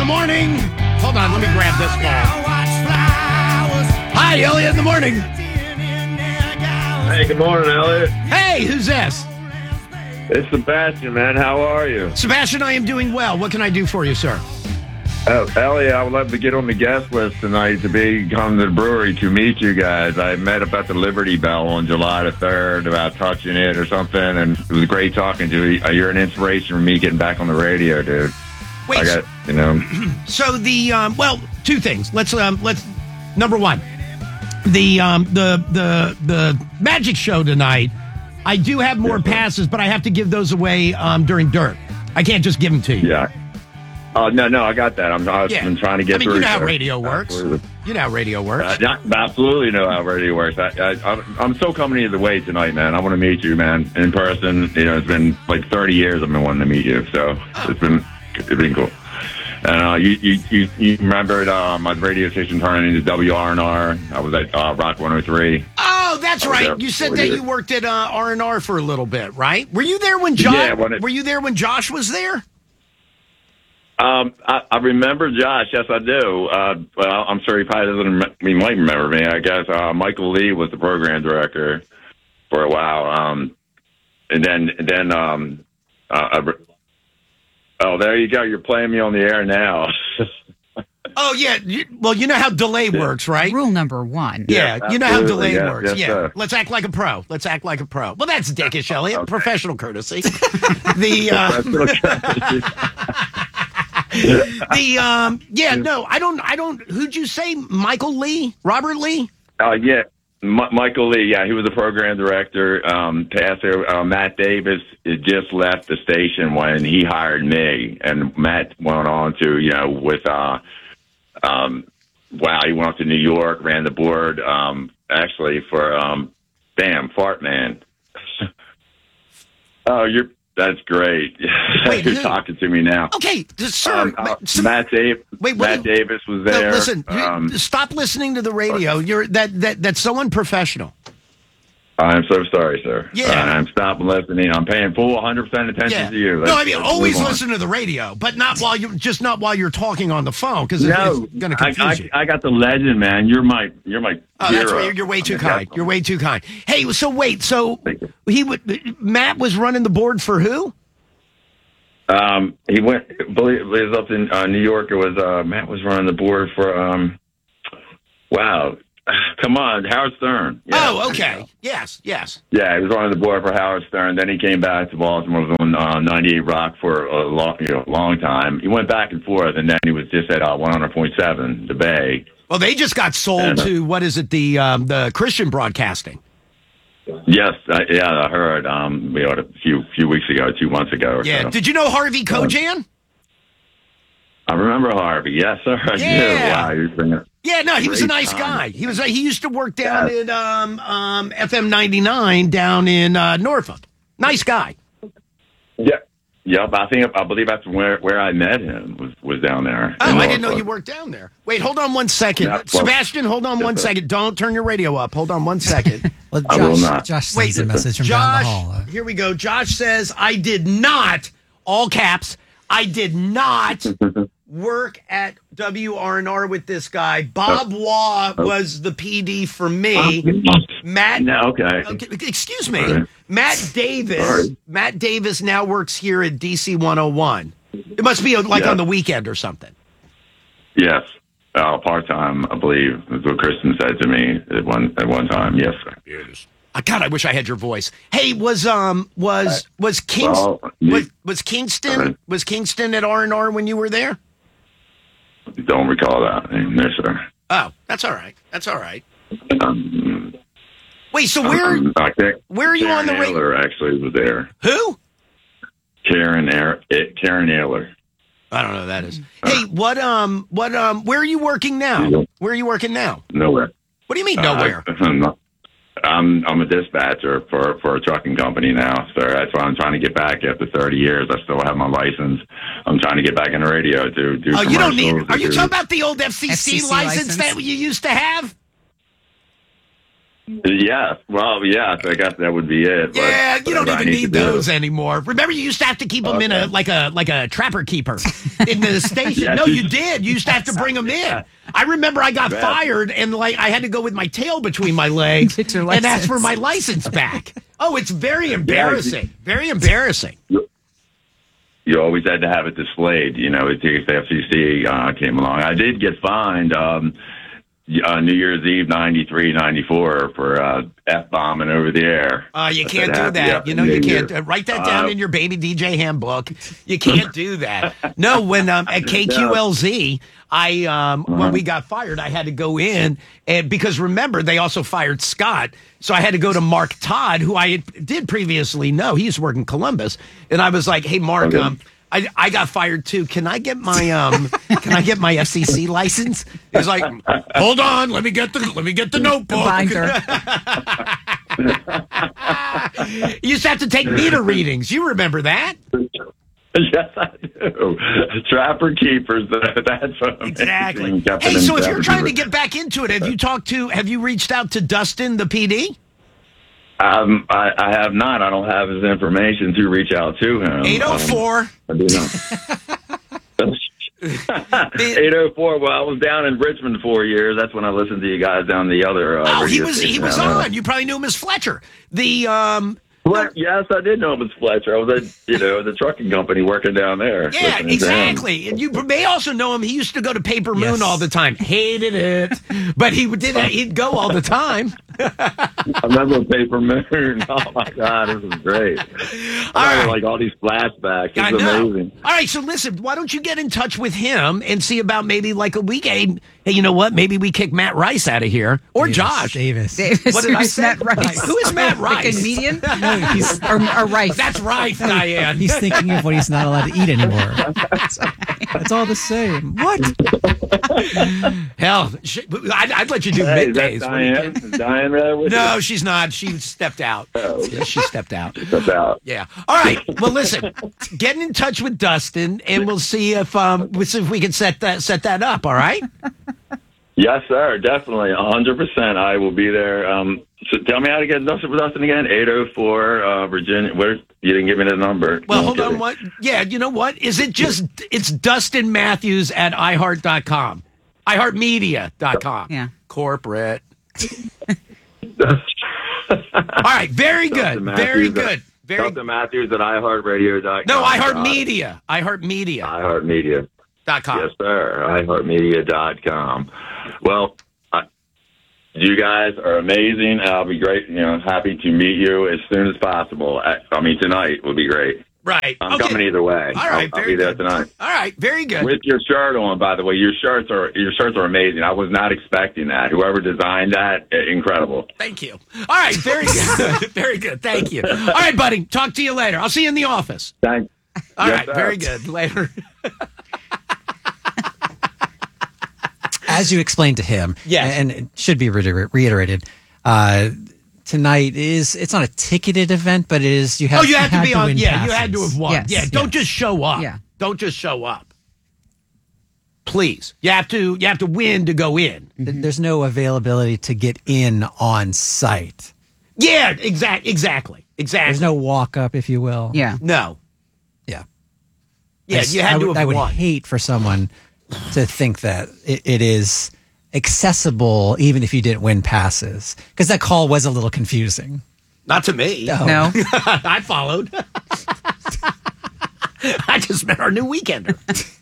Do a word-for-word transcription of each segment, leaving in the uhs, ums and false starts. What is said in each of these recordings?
the morning. Hold on, let me grab this ball. Hi, Elliot in the morning. Hey, good morning, Elliot. Hey, who's this? It's Sebastian, man. How are you? Sebastian, I am doing well. What can I do for you, sir? Oh, Elliot, I would love to get on the guest list tonight to be come to the brewery to meet you guys. I met up at the Liberty Bell on July the third about touching it or something, and it was great talking to you. You're an inspiration for me getting back on the radio, dude. Wait, I got, you know. So the um, well, two things. Let's um, let's number one, the um, the the the magic show tonight. I do have more yes, passes, but I have to give those away um, during Dirt. I can't just give them to you. Yeah. Oh, no, no, I got that. I'm, I've yeah. been trying to get I mean, through. You know how sir. radio works. Absolutely. You know how radio works. Uh, not, absolutely know how radio works. I, I, I'm so coming either way tonight, man. I want to meet you, man, in person. You know, it's been like thirty years I've been wanting to meet you, so it's been it's been cool. And uh, you, you, you, you remembered uh, my radio station turning into W R N R. I was at uh, Rock one oh three. Oh, that's right. You said that years. you worked at uh, R and R for a little bit, right? Were you there when Josh? Yeah, when it, were you there when Josh was there? Um, I, I remember Josh. Yes, I do. Uh, well, I'm sure he probably doesn't. Rem- he might remember me. I guess uh, Michael Lee was the program director for a while. Um, and then, and then, um, uh, I, oh, there you go. You're playing me on the air now. Oh yeah. You, well, you know how delay works, right? Rule number one. Yeah, yes, you know how delay yes, works. Yes, yeah. sir. Let's act like a pro. Let's act like a pro. Well, that's dickish, Elliot. Okay. Professional courtesy. the. Uh, the um yeah no I don't I don't who'd you say Michael Lee Robert Lee oh uh, yeah M- Michael Lee yeah he was the program director. um passer uh, Matt Davis just left the station when he hired me, and Matt went on to you know with uh um wow he went off to New York, ran the board um actually for um damn Fart Man. Oh, you're That's great. Wait, You're who? talking to me now. Okay, sir. Um, uh, so, Matt, Dave, wait, Matt wait, Davis was there. No, listen, um, stop listening to the radio. You're that that that's so unprofessional. I'm so sorry, sir. Yeah. Uh, I'm stopping listening. I'm paying full one hundred percent attention Yeah. to you. Let's, no, I mean always move on. listen to the radio, but not while you just not while you're talking on the phone because no, it's going to confuse I, I, you. I got the legend, man. You're my, you're my. Oh, hero. that's right. You're, you're way too kind. You're way too kind. Hey, so wait, so he would Matt was running the board for who? Um, he went. Believe it was up in uh, New York. It was uh, Matt was running the board for. Um, wow, come on, Howard Stern. Yeah. Oh, okay. Yes, yes. Yeah, he was running the board for Howard Stern. Then he came back to Baltimore, was on uh, ninety-eight Rock for a long, you know, long time. He went back and forth, and then he was just at uh, one hundred point seven, the Bay. Well, they just got sold and, uh, to what is it? The um, the Christian Broadcasting. Yes, I, yeah, I heard. Um, you know, a few few weeks ago, two months ago. Or Yeah. so. Did you know Harvey Kojan? I remember Harvey. Yes, sir. I Yeah. do. Wow, he was bringing. Yeah, no, he was a Great nice time. guy. He was. Uh, he used to work down Yeah. in um, um, F M ninety-nine down in uh, Norfolk. Nice guy. Yeah. Yep, I think I believe that's where where I met him was, was down there. Oh, in I didn't know Norfolk. you worked down there. Wait, hold on one second. Yeah, well, Sebastian, hold on yes, one sir. second. Don't turn your radio up. Hold on one second. Well, I will Josh, not. Josh Wait, sends a message from down Josh, the hall. Uh, here we go. Josh says, I did not, all caps, I did not work at W R N R with this guy. Bob Waugh was the P D for me. Matt, No, okay. okay, excuse me, Sorry. Matt Davis. Sorry. Matt Davis now works here at D C one oh one. It must be like Yeah. on the weekend or something. Yes, uh, part time, I believe. That's what Kristen said to me at one at one time. Yes, sir. Uh, God, I wish I had your voice. Hey, was um was was Kingston Well, you- was, was Kingston Alright. was Kingston at R and R when you were there? Don't recall that name, no, sir. Oh, that's all right. That's all right. Um, Wait, so where um, I think where are you Karen on the radio? Naylor actually was there. Who? Karen Air, eh, Karen Naylor. I don't know who that is. Hey, what um what um where are you working now? Where are you working now? Nowhere. What do you mean nowhere? Uh, I'm, not- I'm I'm a dispatcher for for a trucking company now, sir. That's why I'm trying to get back after thirty years. I still have my license. I'm trying to get back in the radio to do. Oh, you don't need. commercials, Are you to talking do- about the old F C C, F C C license, license? that you used to have? Yeah, well, yeah, I guess that would be it. Yeah, but you don't whatever I even need need to do. those anymore. Remember, you used to have to keep them in a Okay. like a like a trapper keeper in the station. Yes. No, you did. You used to have to bring them in. I remember I got Yes. fired and like I had to go with my tail between my legs Get your and ask for license. my license back. Oh, it's very embarrassing. Very embarrassing. You always had to have it displayed, you know, if the F C C uh, came along. I did get fined um, uh, New Year's Eve, ninety-three, ninety-four for uh, F-bombing over the air. Uh, you I can't said, do happy that. Happy You know, you New can't Year. uh, write that down Uh, in your baby D J handbook. You can't do that. No, when um, at K Q L Z, I um, when we got fired, I had to go in and because remember they also fired Scott, so I had to go to Mark Todd, who I did previously know. He used to work in Columbus, and I was like, "Hey, Mark, Okay. um." I, I got fired too. Can I get my um? Can I get my F C C license? He's like, hold on, let me get the let me get the notebook. Binder. You used to have to take meter readings. You remember that? Yes, I do. Trapper keepers. That, that's what amazing. Exactly. Kept it Hey, in so if trapper you're trying to keepers. get back into it, have you talked to? Have you reached out to Dustin, the P D? Um, I, I have not. I don't have his information to reach out to him. Eight oh four. Um, I do not. eight oh four. Well, I was down in Richmond four years. That's when I listened to you guys down the other. Uh, Oh, he radio was he station was down there. on. You probably knew him as Fletcher. The um. Well, yes, I did know it was Fletcher. I was at, you know, the trucking company working down there. Yeah, listening to him. exactly. And you may also know him. He used to go to Paper Moon Yes. all the time. Hated it, but he did. He'd go all the time. I remember Paper Moon. Oh my God, this was great. All I right. remember, like all these flashbacks. It I was know. amazing. All right, so listen, why don't you get in touch with him and see about maybe like a weekend? Hey, you know what? Maybe we kick Matt Rice out of here or Davis, Josh. Davis. Davis, What did I who's say? Matt Rice? Who is Matt Like a Rice? comedian? No, he's, or, or Rice? That's right, Diane. he's thinking of what he's not allowed to eat anymore. It's all the same. What? Hell, sh- I'd, I'd let you do Hey, is that middays. Diane? Is Diane there with No, you? she's not. She stepped out. Oh. Yeah, she stepped out. Step out. Yeah. All right. Well, listen, get in touch with Dustin, and we'll see if um we'll see if we can set that set that up. All right. Yes, sir. Definitely. one hundred percent. I will be there. Um, so tell me how to get in touch with Dustin again. eight oh four uh, Virginia. Where You didn't give me the number. Well, No, hold I'm on. kidding. What? Yeah. You know what? Is it just? It's Dustin Matthews at i heart dot com, i heart media dot com. Yeah. Corporate. All right. Very good. Dustin Very Matthews good. at- Very. Dustin Matthews at i heart radio dot com. No, i heart media. i heart media iHeart Media. dot com. Yes, sir. i heart media dot com. Well, I, you guys are amazing. I'll be great. You know, happy to meet you as soon as possible. I, I mean, tonight would be great. Right. I'm Okay. coming either way. All right. I'll, I'll Very be there good. tonight. All right. Very good. With your shirt on, by the way, your shirts are your shirts are amazing. I was not expecting that. Whoever designed that, eh, incredible. Thank you. All right. Very good. Very good. Thank you. All right, buddy. Talk to you later. I'll see you in the office. Thanks. All Yes, right. sir. Very good. Later. As you explained to him, Yes. and it should be reiter- reiterated, uh, tonight is, it's not a ticketed event, but it is, you have, Oh, you had to had be on. win Yeah, you had to passes. have won. Yes. Yeah. Don't Yeah. just show up. Yeah. Don't just show up. Please. You have to. You have to win to go in. Th- There's no availability to get in on site. Yeah. Exact. Exactly. Exactly. There's no walk up, if you will. Yeah. No. Yeah. Yeah. Yes, You had I to would, have I would won. hate for someone to think that it, it is accessible even if you didn't win passes, because that call was a little confusing. Not to me. No. I followed. I just met our new weekender.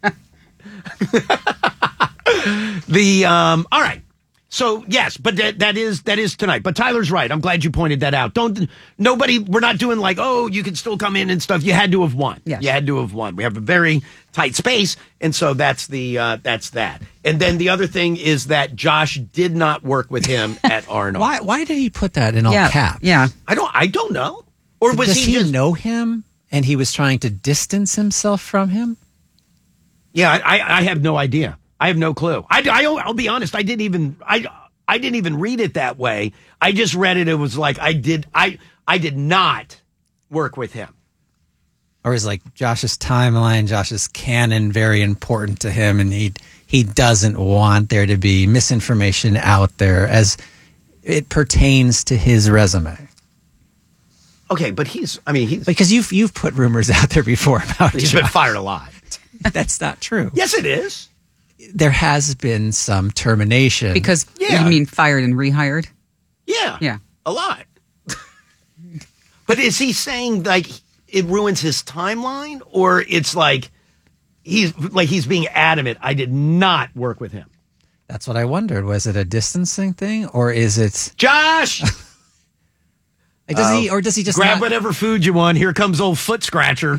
the um all right. So yes, but that, that is that is tonight. But Tyler's right. I'm glad you pointed that out. Don't nobody we're not doing like, oh, you can still come in and stuff. You had to have won. Yes. You had to have won. We have a very tight space, and so that's the uh, that's that. And then the other thing is that Josh did not work with him at Arnold. Why Why did he put that in all Yeah. caps? Yeah. I don't I don't know. Or was Does he, he just know him and he was trying to distance himself from him? Yeah, I, I have no idea. I have no clue. I, I, I'll be honest. I didn't even I I didn't even read it that way. I just read it. It was like I did. I I did not work with him. Or is like Josh's timeline, Josh's canon very important to him, and he he doesn't want there to be misinformation out there, as it pertains to his resume. Okay, but he's, I mean, he's, Because you've you've put rumors out there before about he's Josh. been fired a lot. That's not true. Yes, it is. There has been some termination. Because Yeah. you mean fired and rehired? Yeah. Yeah. A lot. But is he saying like it ruins his timeline, or it's like he's like he's being adamant, I did not work with him? That's what I wondered. Was it a distancing thing, or is it? Josh, Like, does he, or does he just grab not- whatever food you want. Here comes old foot scratcher.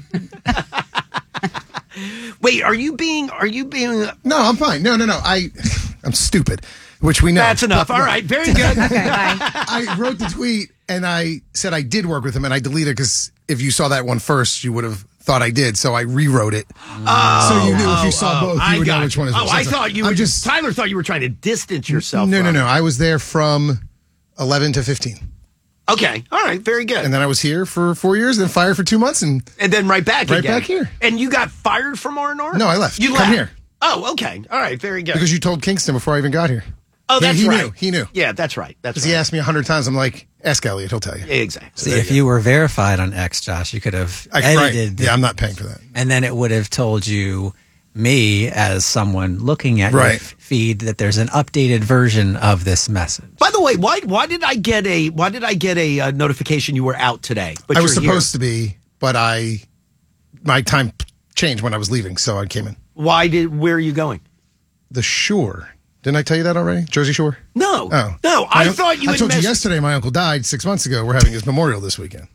Wait, are you being? Are you being? No, I'm fine. No, no, no. I, I'm stupid, which we know. That's enough. All right, very good. Okay, bye. I wrote the tweet and I said I did work with him, and I deleted it because if you saw that one first, you would have thought I did. So I rewrote it. Oh, so you knew if you saw oh, both, I you would got know which one is Oh, which. I So thought you were I'm just. just Tyler thought you were trying to distance yourself. no, no, from no. it. I was there from eleven to fifteen, Okay, all right, very good. and then I was here for four years, then fired for two months, and And then right back Right again. back here. And you got fired from R and R? No, I left. You Come left. here. Oh, okay. All right, very good. because you told Kingston before I even got here. oh, He- that's he right. knew. He knew. Yeah, that's right. That's Because right. he asked me a hundred times. I'm like, ask Elliot, he'll tell you. Exactly. See, if you were verified on X, Josh, you could have I, right. edited, Yeah, I'm not paying for that. and then it would have told you, me as someone looking at your Right. f- feed, that there's an updated version of this message. By the way, why why did I get a why did I get a uh, notification you were out today? But I was you're here? supposed to be, but I my time changed when I was leaving, so I came in. Why did? Where are you going? The Shore. Didn't I tell you that already? Jersey Shore? No. Oh. No, I My- thought you I had told you messed- yesterday my uncle died six months ago. We're having his memorial this weekend.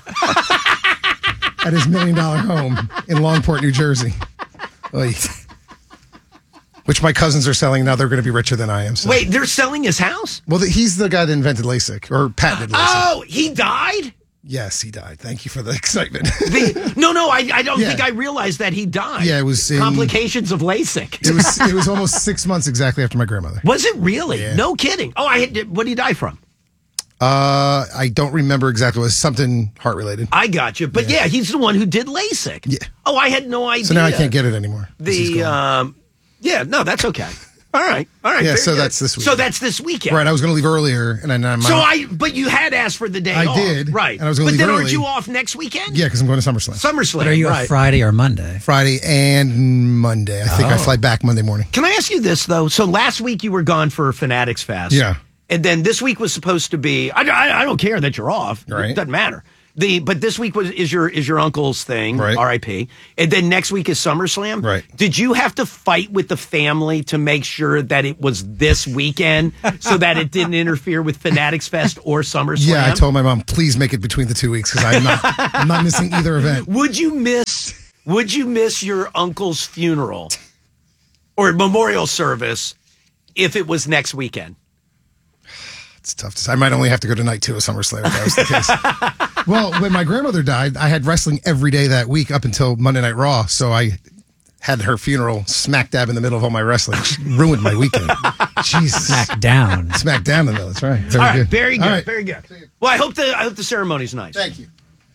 At his million dollar home in Longport, New Jersey. Oy. Which my cousins are selling now. They're going to be richer than I am. So. Wait, they're selling his house? Well, the, he's the guy that invented LASIK or patented LASIK. Oh, he died? Yes, he died. Thank you for the excitement. The, no, no, I, I don't Yeah. think I realized that he died. Yeah, it was in- complications of LASIK. it was it was almost six months exactly after my grandmother. Was it really? Yeah. No kidding. Oh, I had, what did he die from? Uh, I don't remember exactly. It was something heart related. I got you. But yeah, he's the one who did LASIK. Yeah. Oh, I had no idea. So now I can't get it anymore. 'cause he's the gone. um yeah, no, that's okay. All right. All right. Yeah, very so good. that's this So weekend. that's this weekend. Right, I was going to leave earlier, and then I'm So out. I but you had asked for the day I off. did, Right. and I was gonna But leave then aren't early. you off next weekend? Yeah, because I'm going to SummerSlam. SummerSlam. But are you right. a Friday or Monday? Friday and Monday. I think I Oh. fly back Monday morning. Can I ask you this though? So last week you were gone for Fanatics Fest. Yeah. And then this week was supposed to be. I, I, I don't care that you're off. Right. It doesn't matter. The but this week was is your is your uncle's thing. Right. R I P. And then next week is SummerSlam. Right. Did you have to fight with the family to make sure that it was this weekend so that it didn't interfere with Fanatics Fest or SummerSlam? Yeah, I told my mom, please make it between the two weeks because I'm not, I'm not missing either event. Would you miss Would you miss your uncle's funeral or memorial service if it was next weekend? It's tough to say. I might only have to go to night two of SummerSlam if that was the case. Well, when my grandmother died, I had wrestling every day that week up until Monday Night Raw. So I had her funeral smack dab in the middle of all my wrestling. It ruined my weekend. Jesus. Smack down. Smack down in the middle. That's right. Very All right, good. very good, All right. very good. Well, I hope the I hope the ceremony's nice. Thank you.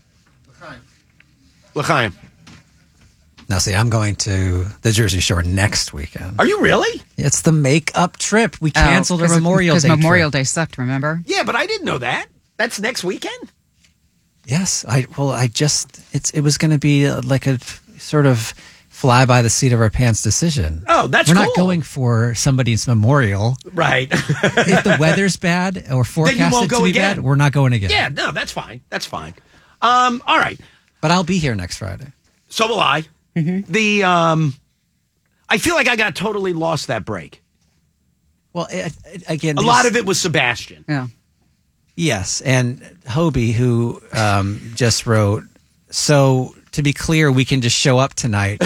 L'chaim. Now, see, I'm going to the Jersey Shore next weekend. Are you really? It's the make-up trip. We Oh, canceled our 'cause- Memorial Day Because Memorial trip. Day sucked, remember? Yeah, but I didn't know that. That's next weekend? Yes, I well, I just it's it was going to be uh, like a sort of fly by the seat of our pants decision. Oh, that's We're cool. not going for somebody's memorial. Right. If the weather's bad or forecasted won't to go be again. bad, we're not going again. yeah, no, that's fine. That's fine. Um, all right. But I'll be here next Friday. So will I. Mm-hmm. The um I feel like I got totally lost that break. Well, it, it, again, A lot of it was Sebastian. Yeah. yes, and Hobie, who um, just wrote. So to be clear, we can just show up tonight.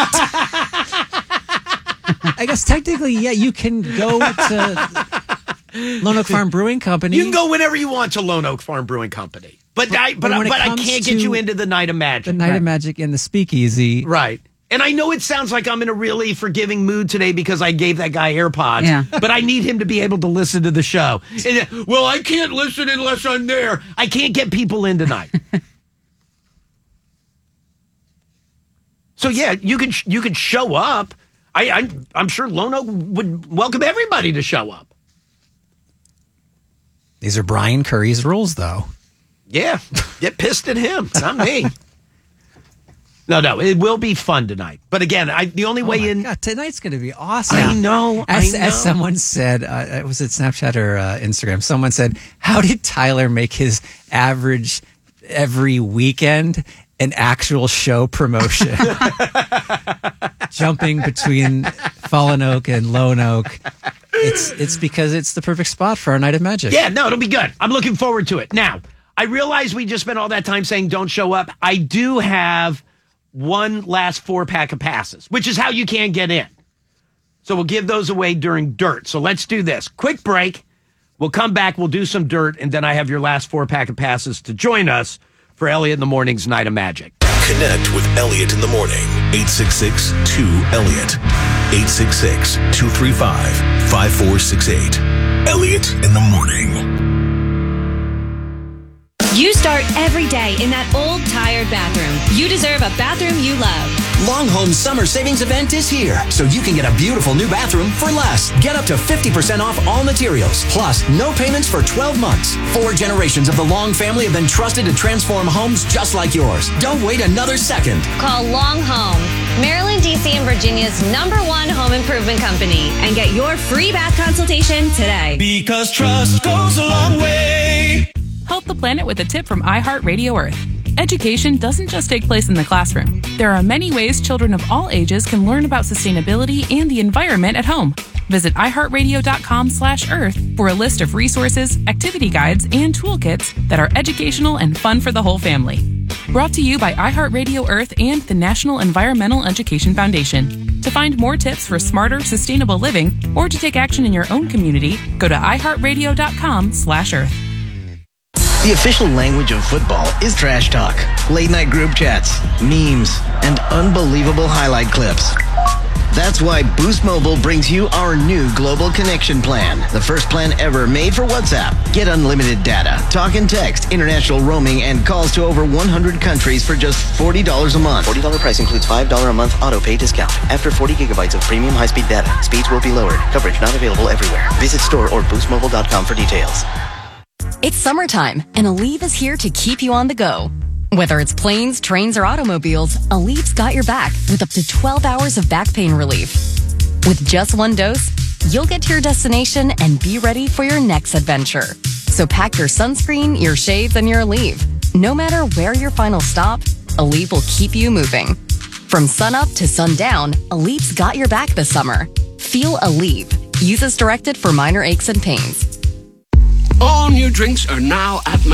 I guess technically, yeah, you can go to Lone Oak Farm Brewing Company. You can go whenever you want to Lone Oak Farm Brewing Company. But I but, but when it but I comes can't get to you into the Night of Magic. the Night of Magic in the Speakeasy. Right. And I know it sounds like I'm in a really forgiving mood today because I gave that guy AirPods. Yeah. But I need him to be able to listen to the show. And, uh, well, I can't listen unless I'm there. I can't get people in tonight. So yeah, you could you could show up. I, I I'm sure Lone Oak would welcome everybody to show up. These are Brian Curry's rules, though. Yeah, get pissed at him, not me. No, no, it will be fun tonight. But again, I the only Oh way my in. God, tonight's going to be awesome. I know. As, I know. as someone said, uh, was it Snapchat or uh, Instagram? Someone said, "How did Tyler make his average every weekend an actual show promotion?" Jumping between Fallen Oak and Lone Oak. It's it's because it's the perfect spot for our night of magic. Yeah, no, it'll be good. I'm looking forward to it. Now, I realize we just spent all that time saying don't show up. I do have one last four pack of passes, which is how you can get in. So we'll give those away during Dirt. So let's do this. Quick break. We'll come back. We'll do some Dirt. And then I have your last four pack of passes to join us for Elliot in the Morning's Night of Magic. Connect with Elliot in the morning. eight six six two Elliot. eight six six two three five five four six eight. Elliot in the morning. You start every day in that old, tired bathroom. You deserve a bathroom you love. Longhome's summer savings event is here, so you can get a beautiful new bathroom for less. Get up to fifty percent off all materials, plus no payments for twelve months. Four generations of the Long family have been trusted to transform homes just like yours. Don't wait another second. Call Long Home, Maryland, D C, and Virginia's number one home improvement company, and get your free bath consultation today. Because trust goes a long way. Help the planet with a tip from iHeartRadio Earth. Education doesn't just take place in the classroom. There are many ways children of all ages can learn about sustainability and the environment at home. Visit iHeartRadio.com slash Earth for a list of resources, activity guides, and toolkits that are educational and fun for the whole family. Brought to you by iHeartRadio Earth and the National Environmental Education Foundation. To find more tips for smarter, sustainable living, or to take action in your own community, go to iHeartRadio.com slash Earth. The official language of football is trash talk, late night group chats, memes, and unbelievable highlight clips. That's why Boost Mobile brings you our new Global Connection plan, the first plan ever made for WhatsApp. Get unlimited data, talk and text, international roaming, and calls to over one hundred countries for just forty dollars a month. forty dollars price includes five dollars a month auto pay discount. After forty gigabytes of premium high-speed data, speeds will be lowered. Coverage not available everywhere. Visit store or boost mobile dot com for details. It's summertime, and Aleve is here to keep you on the go. Whether it's planes, trains, or automobiles, Aleve's got your back with up to twelve hours of back pain relief. With just one dose, you'll get to your destination and be ready for your next adventure. So pack your sunscreen, your shades, and your Aleve. No matter where your final stop, Aleve will keep you moving. From sunup to sundown, Aleve's got your back this summer. Feel Aleve. Use as directed for minor aches and pains. All new drinks are now at